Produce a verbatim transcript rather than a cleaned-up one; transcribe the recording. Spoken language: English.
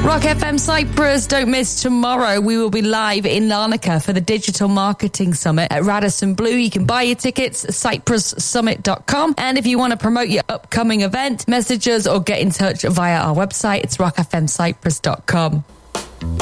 Rock F M Cyprus, don't miss tomorrow. We will be live in Larnaca for the Digital Marketing Summit at Radisson Blu. You can buy your tickets at cyprus summit dot com. And if you want to promote your upcoming event, message us or get in touch via our website. It's rock f m cyprus dot com.